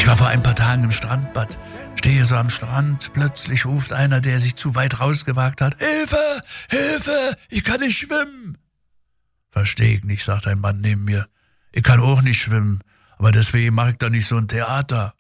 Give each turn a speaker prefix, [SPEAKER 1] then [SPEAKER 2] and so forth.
[SPEAKER 1] Ich war vor ein paar Tagen im Strandbad, stehe so am Strand, plötzlich ruft einer, der sich zu weit rausgewagt hat, »Hilfe, Hilfe, ich kann nicht schwimmen!« »Versteh ich nicht«, sagt ein Mann neben mir, »ich kann auch nicht schwimmen, aber deswegen mache ich doch nicht so ein Theater.«